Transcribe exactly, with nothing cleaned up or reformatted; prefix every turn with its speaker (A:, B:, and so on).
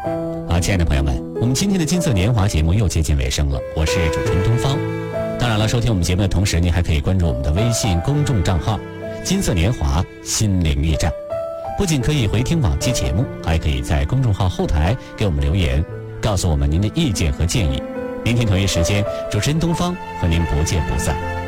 A: 好，亲爱的朋友们，我们今天的金色年华节目又接近尾声了，我是主持人东方。当然了，收听我们节目的同时，您还可以关注我们的微信公众账号金色年华心灵驿站，不仅可以回听往期节目，还可以在公众号后台给我们留言，告诉我们您的意见和建议。明天同一时间，主持人东方和您不见不散。